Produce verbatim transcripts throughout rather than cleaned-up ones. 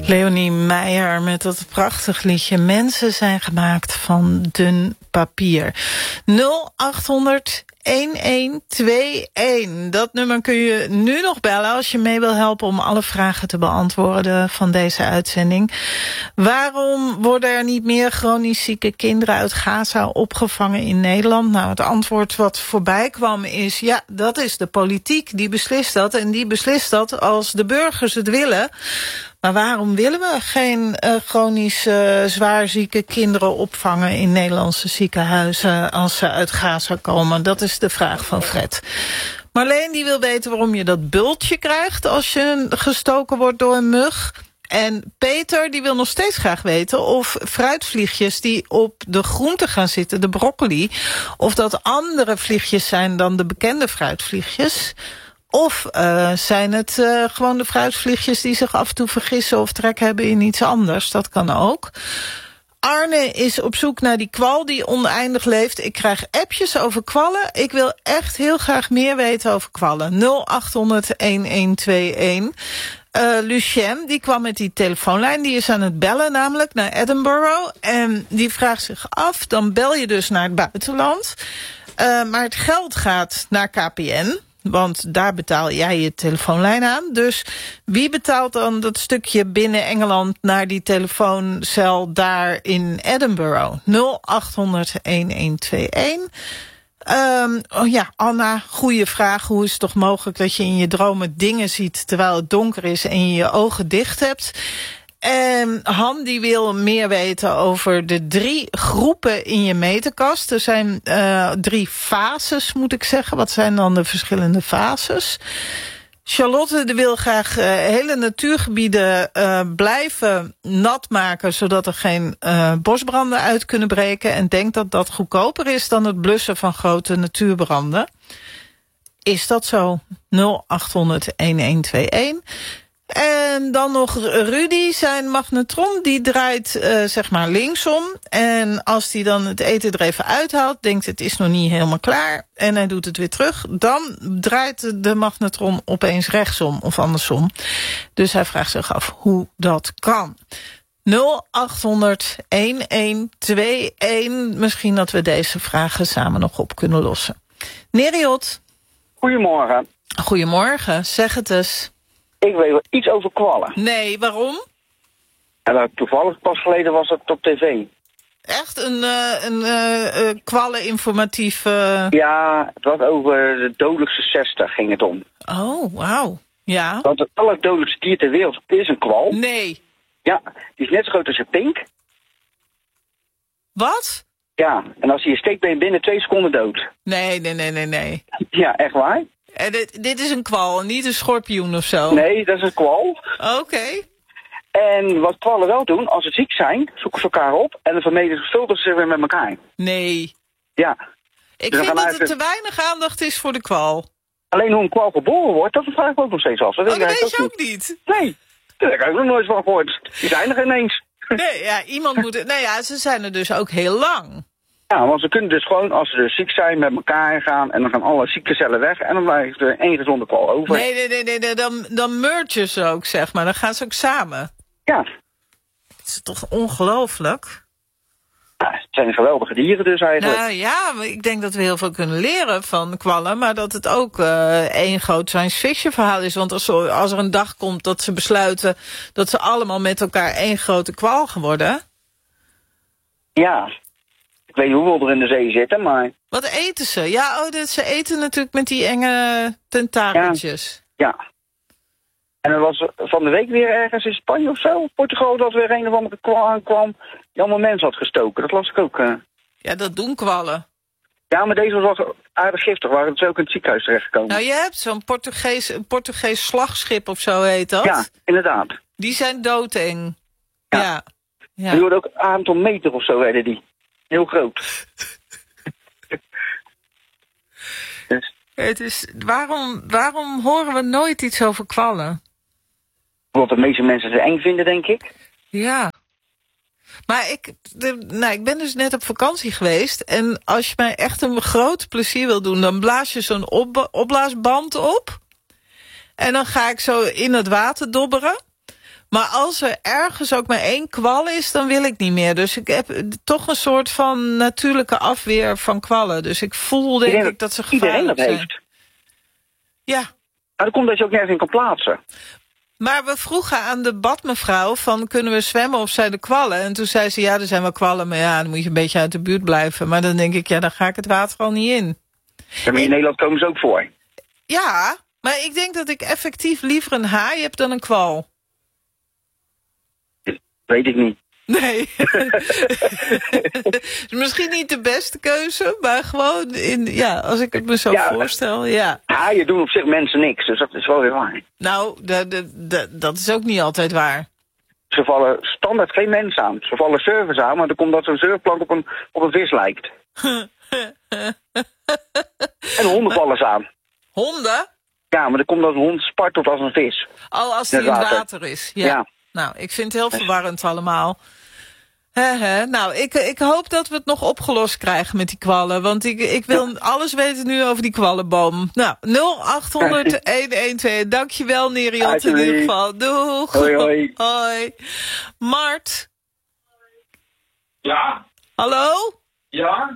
Leonie Meijer met dat prachtig liedje Mensen zijn gemaakt van dun papier. nul acht honderd een twee een. Dat nummer kun je nu nog bellen als je mee wil helpen om alle vragen te beantwoorden van deze uitzending. Waarom worden er niet meer chronisch zieke kinderen uit Gaza opgevangen in Nederland? Nou, het antwoord wat voorbij kwam is, ja, dat is de politiek. Die beslist dat en die beslist dat als de burgers het willen. Maar waarom willen we geen uh, chronisch uh, zwaarzieke kinderen opvangen in Nederlandse ziekenhuizen als ze uit Gaza komen? Dat is de vraag van Fred. Marleen die wil weten waarom je dat bultje krijgt als je gestoken wordt door een mug. En Peter die wil nog steeds graag weten of fruitvliegjes die op de groente gaan zitten, de broccoli, of dat andere vliegjes zijn dan de bekende fruitvliegjes. Of uh, zijn het uh, gewoon de fruitvliegjes die zich af en toe vergissen of trek hebben in iets anders? Dat kan ook. Arne is op zoek naar die kwal die oneindig leeft. Ik krijg appjes over kwallen. Ik wil echt heel graag meer weten over kwallen. nul acht honderd een twee een. Uh, Lucien, die kwam met die telefoonlijn. Die is aan het bellen namelijk naar Edinburgh. En die vraagt zich af, dan bel je dus naar het buitenland. Uh, maar het geld gaat naar K P N. Want daar betaal jij je telefoonlijn aan. Dus wie betaalt dan dat stukje binnen Engeland naar die telefooncel daar in Edinburgh? nul acht honderd een twee een. Um, oh ja, Anna, goede vraag. Hoe is het toch mogelijk dat je in je dromen dingen ziet terwijl het donker is en je je ogen dicht hebt? En Han die wil meer weten over de drie groepen in je meterkast. Er zijn uh, drie fases, moet ik zeggen. Wat zijn dan de verschillende fases? Charlotte die wil graag uh, hele natuurgebieden uh, blijven nat maken, zodat er geen uh, bosbranden uit kunnen breken. En denkt dat dat goedkoper is dan het blussen van grote natuurbranden. Is dat zo? nul acht honderd een twee een. En dan nog Rudy, zijn magnetron, die draait uh, zeg maar linksom. En als hij dan het eten er even uithaalt, denkt het is nog niet helemaal klaar. En hij doet het weer terug. Dan draait de magnetron opeens rechtsom of andersom. Dus hij vraagt zich af hoe dat kan. nul acht honderd een twee een. Misschien dat we deze vragen samen nog op kunnen lossen. Neriot. Goedemorgen. Goedemorgen, zeg het eens. Ik weet wel iets over kwallen. Nee, waarom? En dat toevallig pas geleden was het op tv. Echt een, uh, een uh, uh, kwalleninformatief... Uh... Ja, het was over de dodelijkste zestig ging het om. Oh, wauw. Ja. Want het allerdodelijkste dier ter wereld is een kwal. Nee. Ja, die is net zo groot als een pink. Wat? Ja, en als hij je steekt ben je binnen twee seconden dood. Nee, nee, nee, nee, nee. Ja, echt waar? En dit, dit is een kwal, niet een schorpioen of zo? Nee, dat is een kwal. Oké. Okay. En wat kwallen wel doen, als ze ziek zijn, zoeken ze elkaar op en dan vermenigvuldigen ze weer met elkaar. Nee. Ja. Ik dus vind dat uit... er te weinig aandacht is voor de kwal. Alleen hoe een kwal geboren wordt, dat vraag ik ook nog steeds af. Dat oh, weet, dat weet je ook niet. niet? Nee, daar heb ik ook nog nooit van gehoord. Die zijn er ineens. Nee, ja, iemand moet... Nou ja, ze zijn er dus ook heel lang. Ja, want ze kunnen dus gewoon, als ze dus ziek zijn, met elkaar gaan en dan gaan alle zieke cellen weg en dan blijft er één gezonde kwal over. Nee, nee, nee, nee, nee dan, dan mergen ze ook, zeg maar. Dan gaan ze ook samen. Ja. Het is toch ongelooflijk? Ja, het zijn geweldige dieren dus eigenlijk. Nou ja, ik denk dat we heel veel kunnen leren van kwallen, maar dat het ook uh, één groot science fiction verhaal is. Want als, als er een dag komt dat ze besluiten dat ze allemaal met elkaar één grote kwal gaan worden. Ja. Ik weet niet hoeveel er in de zee zitten, maar... Wat eten ze? Ja, oh, dat, ze eten natuurlijk met die enge tentakeltjes. Ja, ja. En er was van de week weer ergens in Spanje of zo, Portugal, dat weer een of andere kwal aankwam die allemaal mensen had gestoken. Dat las ik ook. Uh... Ja, dat doen kwallen. Ja, maar deze was wel aardig giftig, waren ze ook in het ziekenhuis terechtgekomen. Nou, je hebt zo'n Portugees, Portugees slagschip of zo heet dat. Ja, inderdaad. Die zijn doodeng. Ja. ja. ja. Die worden ook een aantal meter of zo, werden die. Heel groot. dus. Het is, waarom, waarom horen we nooit iets over kwallen? Omdat de meeste mensen het eng vinden, denk ik. Ja. Maar ik, de, nou, ik ben dus net op vakantie geweest. En als je mij echt een groot plezier wil doen, dan blaas je zo'n op, opblaasband op. En dan ga ik zo in het water dobberen. Maar als er ergens ook maar één kwal is, dan wil ik niet meer. Dus ik heb toch een soort van natuurlijke afweer van kwallen. Dus ik voel denk Iedereen, ik dat ze gevaarlijk iedereen dat zijn. heeft. Ja. Maar dat komt dat je ook nergens in kan plaatsen. Maar we vroegen aan de badmevrouw van kunnen we zwemmen of zijn er kwallen? En toen zei ze ja, er zijn wel kwallen, maar ja, dan moet je een beetje uit de buurt blijven. Maar dan denk ik, ja, dan ga ik het water al niet in. Ja, maar in Nederland komen ze ook voor. Ja, maar ik denk dat ik effectief liever een haai heb dan een kwal. Weet ik niet. Nee. Misschien niet de beste keuze, maar gewoon in, ja, als ik het me zo Ja, voorstel, ja. Haaien doen op zich mensen niks, dus dat is wel weer waar. Nou, de, de, de, dat is ook niet altijd waar. Ze vallen standaard geen mensen aan. Ze vallen surfers aan, maar dan komt dat zo'n surfplank op een, op een vis lijkt. En honden vallen ze aan. Honden? Ja, maar dan komt dat een hond spartelt als een vis. Oh, als die in het water is. Ja. Ja. Nou, ik vind het heel verwarrend allemaal. He, he. Nou, ik, ik hoop dat we het nog opgelost krijgen met die kwallen. Want ik, ik wil alles weten nu over die kwallenboom. Nou, nul acht honderd een een twee. Dankjewel, Neriot, in ieder geval. Doeg. Hoi, hoi. Hoi. Mart. Ja? Hallo? Ja?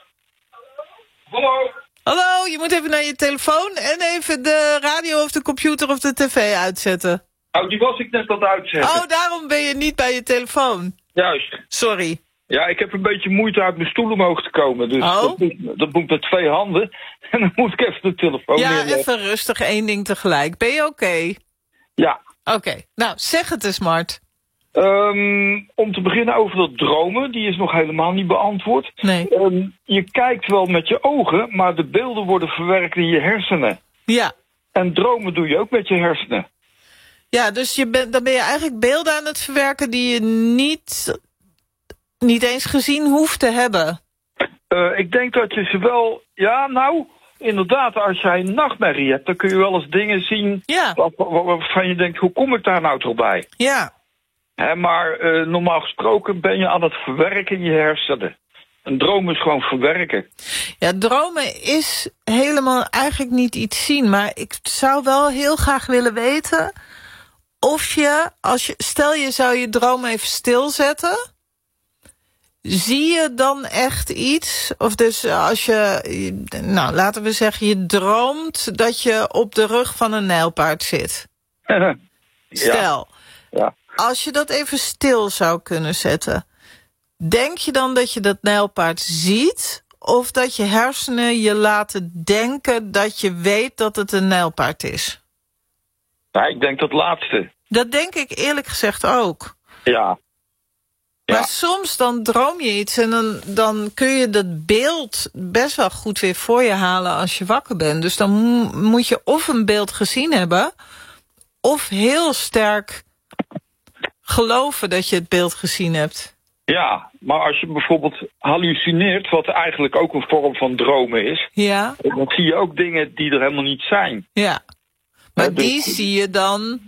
Hallo? Hallo, je moet even naar je telefoon en even de radio of de computer of de tv uitzetten. Oh, die was ik net aan het uitzetten. Oh, daarom ben je niet bij je telefoon. Juist. Sorry. Ja, ik heb een beetje moeite uit mijn stoel omhoog te komen. Dus Oh. dat, moet, dat moet met twee handen. En dan moet ik even de telefoon Ja, neerleggen. even rustig, één ding tegelijk. Ben je oké? Okay? Ja. Oké, okay. Nou, zeg het eens, Mart. Um, om te beginnen over dat dromen, die is nog helemaal niet beantwoord. Nee. Um, je kijkt wel met je ogen, maar de beelden worden verwerkt in je hersenen. Ja. En dromen doe je ook met je hersenen. Ja, dus je ben, dan ben je eigenlijk beelden aan het verwerken die je niet, niet eens gezien hoeft te hebben. Uh, ik denk dat je ze wel... Ja, nou, inderdaad, als jij een nachtmerrie hebt, dan kun je wel eens dingen zien... Ja. waarvan je denkt, hoe kom ik daar nou toch bij? Ja. He, maar uh, normaal gesproken ben je aan het verwerken in je hersenen. Een droom is gewoon verwerken. Ja, dromen is helemaal eigenlijk niet iets zien. Maar ik zou wel heel graag willen weten of je, als je, stel je zou je droom even stilzetten, zie je dan echt iets? Of dus als je, nou laten we zeggen, je droomt dat je op de rug van een nijlpaard zit. Ja. Stel, ja. Als je dat even stil zou kunnen zetten, denk je dan dat je dat nijlpaard ziet? Of dat je hersenen je laten denken dat je weet dat het een nijlpaard is? Nou, ik denk dat laatste. Dat denk ik eerlijk gezegd ook. Ja. ja. Maar soms dan droom je iets en dan, dan kun je dat beeld best wel goed weer voor je halen als je wakker bent. Dus dan mo- moet je of een beeld gezien hebben, of heel sterk geloven dat je het beeld gezien hebt. Ja, maar als je bijvoorbeeld hallucineert, wat eigenlijk ook een vorm van dromen is, Ja. dan zie je ook dingen die er helemaal niet zijn. Ja. Maar ja, dus... die zie je dan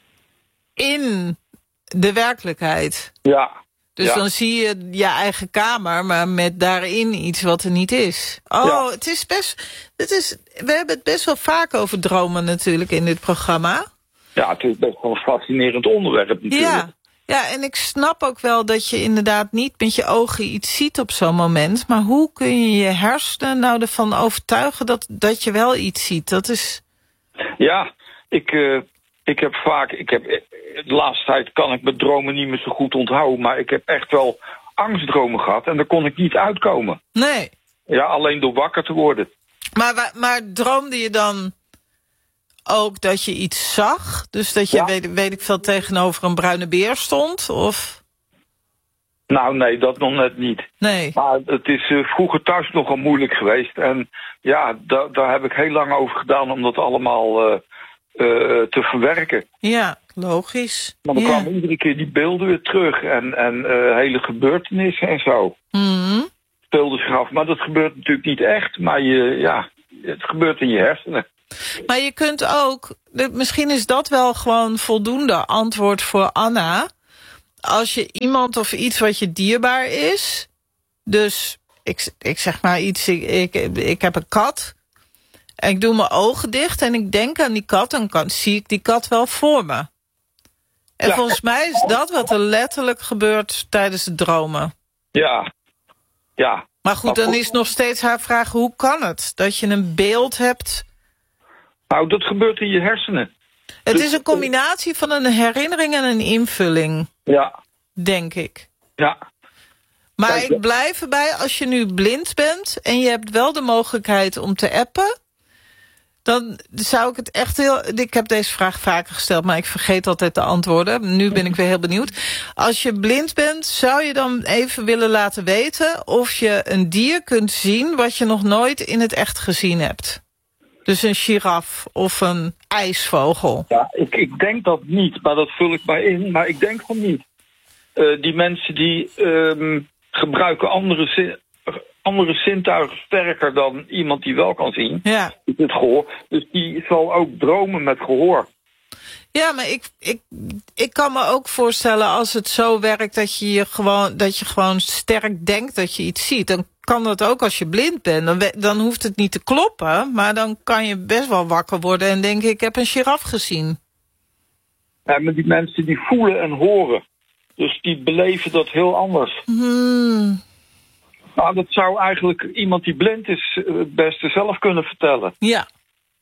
in de werkelijkheid. Ja. Dus ja. dan zie je je eigen kamer, maar met daarin iets wat er niet is. Oh, ja. het is best. Het is, we hebben het best wel vaak over dromen natuurlijk in dit programma. Ja, het is best wel een fascinerend onderwerp natuurlijk. Ja. Ja, en ik snap ook wel dat je inderdaad niet met je ogen iets ziet op zo'n moment. Maar hoe kun je je hersenen nou ervan overtuigen dat, dat je wel iets ziet? Dat is... Ja, ik, uh, ik heb vaak... Ik heb, de laatste tijd kan ik mijn dromen niet meer zo goed onthouden. Maar ik heb echt wel angstdromen gehad. En daar kon ik niet uitkomen. Nee. Ja, alleen door wakker te worden. Maar, maar droomde je dan ook dat je iets zag? Dus dat je, ja. weet, weet ik veel, tegenover een bruine beer stond? Of... Nou, nee, dat nog net niet. Nee. Maar het is uh, vroeger thuis nogal moeilijk geweest. En ja, da- daar heb ik heel lang over gedaan om dat allemaal uh, uh, te verwerken. Ja, logisch. Maar dan ja. kwamen iedere keer die beelden weer terug. En, en uh, hele gebeurtenissen en zo. Mm-hmm. Speelde zich af. Maar dat gebeurt natuurlijk niet echt. Maar je, ja, het gebeurt in je hersenen. Maar je kunt ook, misschien is dat wel gewoon voldoende antwoord voor Anna. Als je iemand of iets wat je dierbaar is, dus ik, ik zeg maar iets, ik, ik, ik heb een kat en ik doe mijn ogen dicht en ik denk aan die kat en kan, zie ik die kat wel voor me. En Ja. volgens mij is dat wat er letterlijk gebeurt tijdens het dromen. Ja, ja. Maar goed, Maar dan goed. is nog steeds haar vraag, hoe kan het? Dat je een beeld hebt. Nou, dat gebeurt in je hersenen. Het Dus- is een combinatie van een herinnering en een invulling, Ja, denk ik. ja. Maar Kijk, ik blijf erbij, als je nu blind bent en je hebt wel de mogelijkheid om te appen, dan zou ik het echt heel... Ik heb deze vraag vaker gesteld, maar ik vergeet altijd de antwoorden. Nu ben ik weer heel benieuwd. Als je blind bent, zou je dan even willen laten weten of je een dier kunt zien wat je nog nooit in het echt gezien hebt? Dus een giraf of een ijsvogel. Ja, ik, ik denk dat niet, maar dat vul ik maar in. Maar ik denk van niet. Uh, die mensen die um, gebruiken andere, zin, andere zintuigen sterker dan iemand die wel kan zien. Ja. Het gehoor. Dus die zal ook dromen met gehoor. Ja, maar ik, ik, ik kan me ook voorstellen als het zo werkt dat je, je gewoon, dat je gewoon sterk denkt dat je iets ziet. Dan kan dat ook als je blind bent. Dan, dan hoeft het niet te kloppen, maar dan kan je best wel wakker worden en denken, ik heb een giraf gezien. Ja, maar die mensen die voelen en horen. Dus die beleven dat heel anders. Hmm. Nou, dat zou eigenlijk iemand die blind is het beste zelf kunnen vertellen. Ja.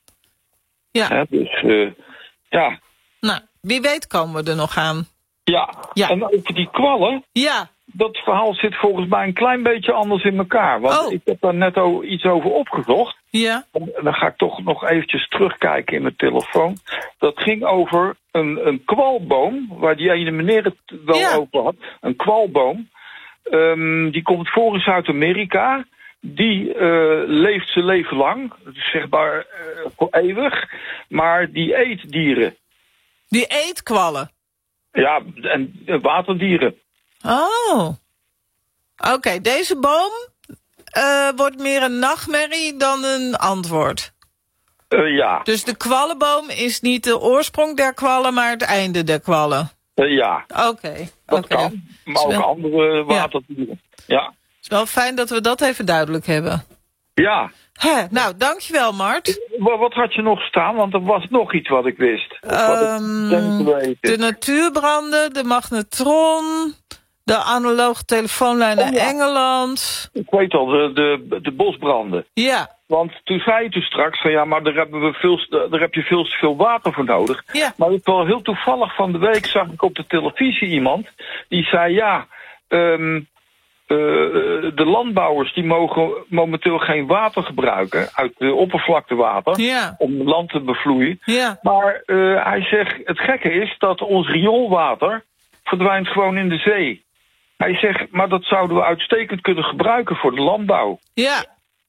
Ja. He, dus, uh, ja. Nou, wie weet komen we er nog aan. Ja. Ja. En over die kwallen. Ja. Dat verhaal zit volgens mij een klein beetje anders in elkaar. Want oh. ik heb daar net al iets over opgezocht. Ja. En dan ga ik toch nog eventjes terugkijken in mijn telefoon. Dat ging over een, een kwalboom, waar die ene meneer het wel ja. over had. Een kwalboom. Um, die komt voor in Zuid-Amerika. Die uh, leeft zijn leven lang. Zeg maar uh, voor eeuwig. Maar die eet dieren. Die eet kwallen? Ja, en uh, waterdieren. Oh. Oké, okay, deze boom uh, wordt meer een nachtmerrie dan een antwoord. Uh, ja. Dus de kwallenboom is niet de oorsprong der kwallen, maar het einde der kwallen. Uh, ja. Oké. Okay, dat okay. kan, maar ook wel... andere waterdieren. Ja. ja. Het is wel fijn dat we dat even duidelijk hebben. Ja. Hè, nou, dankjewel, Mart. Wat, wat had je nog staan? Want er was nog iets wat ik wist. Um, wat ik denk te weten. De natuurbranden, de magnetron, de analoge telefoonlijn naar oh, ja. Engeland. Ik weet al, de, de, de bosbranden. Ja. Want toen zei je toen straks van ja, maar daar, hebben we veel, daar heb je veel te veel water voor nodig. Ja. Maar ik wel heel toevallig van de week zag ik op de televisie iemand die zei ja, um, uh, de landbouwers die mogen momenteel geen water gebruiken uit de oppervlaktewater ja. om land te bevloeien. Ja. Maar uh, hij zegt het gekke is dat ons rioolwater verdwijnt gewoon in de zee. Hij zegt, maar dat zouden we uitstekend kunnen gebruiken voor de landbouw. Ja.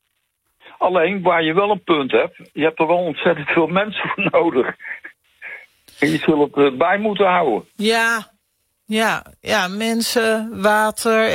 Alleen, waar je wel een punt hebt, je hebt er wel ontzettend veel mensen voor nodig. En je zult het bij moeten houden. Ja, ja, ja, mensen, water.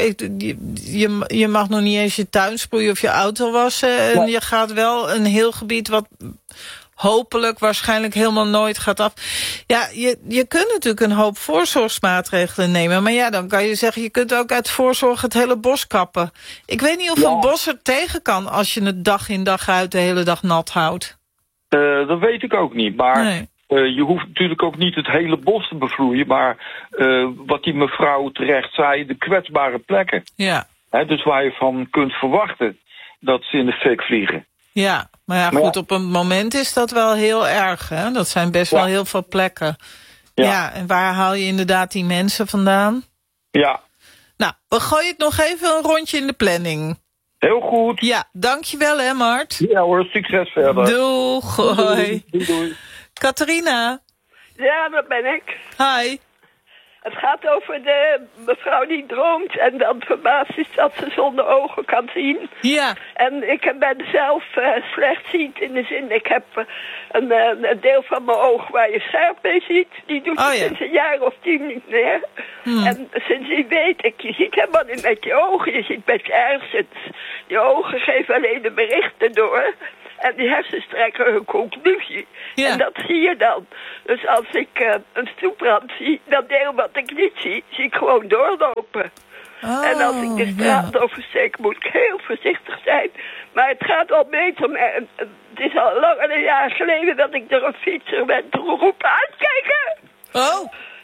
Je, je mag nog niet eens je tuin sproeien of je auto wassen. En ja. je gaat wel een heel gebied wat hopelijk waarschijnlijk helemaal nooit gaat af. Ja, je, je kunt natuurlijk een hoop voorzorgsmaatregelen nemen. Maar ja, dan kan je zeggen, je kunt ook uit voorzorg het hele bos kappen. Ik weet niet of ja. een bos er tegen kan als je het dag in dag uit de hele dag nat houdt. Uh, dat weet ik ook niet, maar nee. uh, je hoeft natuurlijk ook niet het hele bos te bevloeien. Maar uh, wat die mevrouw terecht zei, de kwetsbare plekken. Ja. He, dus waar je van kunt verwachten dat ze in de fik vliegen. Ja, maar ja, goed, op een moment is dat wel heel erg, hè? Dat zijn best ja. wel heel veel plekken. Ja. ja, en waar haal je inderdaad die mensen vandaan? Ja. Nou, we gooien het nog even een rondje in de planning. Heel goed. Ja, dankjewel hè, Mart. Ja hoor, succes verder. Doeg, hoi. Doei, doei, doei. Catharina. Ja, dat ben ik. Hi. Het gaat over de mevrouw die droomt en dan verbaasd is dat ze zonder ogen kan zien. Ja. En ik ben zelf uh, slechtziend in de zin, ik heb uh, een, uh, een deel van mijn oog waar je scherp mee ziet. Die doet oh, het ja. sinds een jaar of tien niet meer. Hmm. En sindsdien weet ik, je ziet helemaal niet met je ogen, je ziet met je hersens. Je ogen geven alleen de berichten door. En die hersens trekken hun conclusie. Ja. En dat zie je dan. Dus als ik uh, een stoeprand zie, dat deel wat ik niet zie, zie ik gewoon doorlopen. Oh, en als ik de straat ja. oversteek, moet ik heel voorzichtig zijn. Maar het gaat al beter. Maar het is al langer een jaar geleden dat ik door een fietser ben toegeroepen. Uitkijken! Oh! Ja, want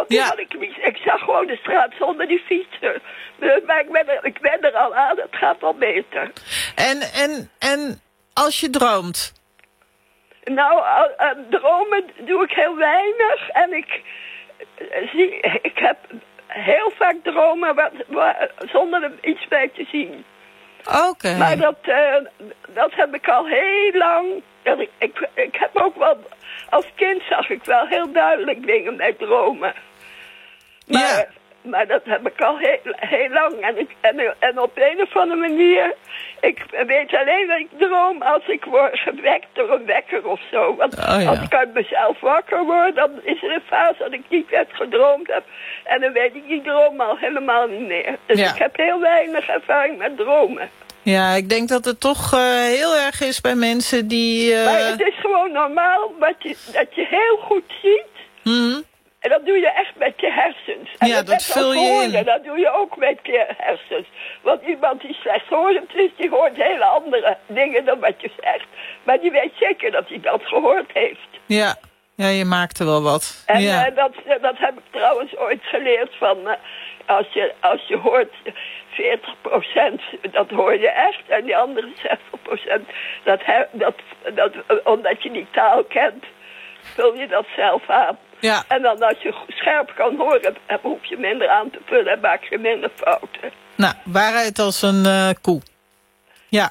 toen Ja. had ik, ik zag gewoon de straat zonder die fietsen. Maar ik ben, er, ik ben er al aan, het gaat al beter. En, en, en als je droomt? Nou, uh, dromen doe ik heel weinig. En ik uh, zie, ik heb heel vaak dromen wat, wat, zonder er iets bij te zien. Oké. Okay. Maar dat, uh, dat heb ik al heel lang. Ik, ik, ik heb ook wel, als kind zag ik wel heel duidelijk dingen met dromen. Maar, ja. maar dat heb ik al heel, heel lang. En, ik, en, en op een of andere manier, ik weet alleen dat ik droom als ik word gewekt door een wekker of zo. Want oh, ja. als ik uit mezelf wakker word, dan is er een fase dat ik niet net gedroomd heb. En dan weet ik die droom al helemaal niet meer. Dus ja. ik heb heel weinig ervaring met dromen. Ja, ik denk dat het toch uh, heel erg is bij mensen die... Uh... Maar het is gewoon normaal wat je, dat je heel goed ziet. Mm. En dat doe je echt met je hersens. En ja, dat, dat vul je gehoorde, in. Dat doe je ook met je hersens. Want iemand die slechthorend is, die hoort hele andere dingen dan wat je zegt. Maar die weet zeker dat hij dat gehoord heeft. Ja, ja je maakte wel wat. En ja. uh, dat, dat heb ik trouwens ooit geleerd van... Uh, als, je, als je hoort veertig procent, dat hoor je echt. En die andere zestig procent, dat, dat, dat, omdat je die taal kent, vul je dat zelf aan. Ja. En dan als je scherp kan horen, hoef je minder aan te vullen en maak je minder fouten. Nou, waarheid als een uh, koe. Ja.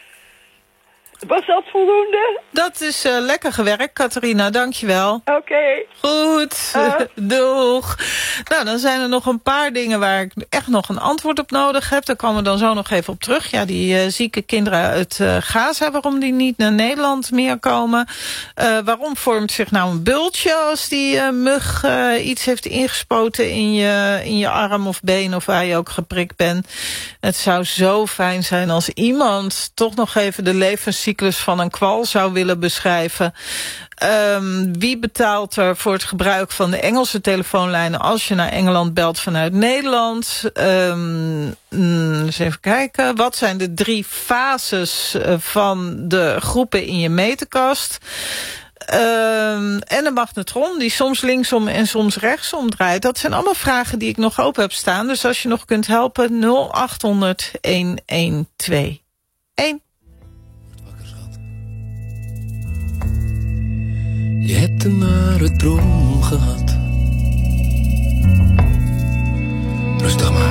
Was dat voldoende? Dat is uh, lekker gewerkt, Catharina. Dankjewel. Oké. Okay. Goed. Uh. Doeg. Nou, dan zijn er nog een paar dingen waar ik echt nog een antwoord op nodig heb. Daar komen we dan zo nog even op terug. Ja, die uh, zieke kinderen uit uh, Gaza, waarom die niet naar Nederland meer komen. Uh, waarom vormt zich nou een bultje als die uh, mug uh, iets heeft ingespoten in je, in je arm of been of waar je ook geprikt bent. Het zou zo fijn zijn als iemand toch nog even de levenscyclus van een kwal zou willen beschrijven. Um, wie betaalt er voor het gebruik van de Engelse telefoonlijnen als je naar Engeland belt vanuit Nederland? Um, eens even kijken. Wat zijn de drie fases van de groepen in je meterkast? Um, en een magnetron die soms linksom en soms rechtsom draait. Dat zijn allemaal vragen die ik nog open heb staan. Dus als je nog kunt helpen, nul acht honderd een een twee een. Je hebt een nare droom gehad. Rustig maar.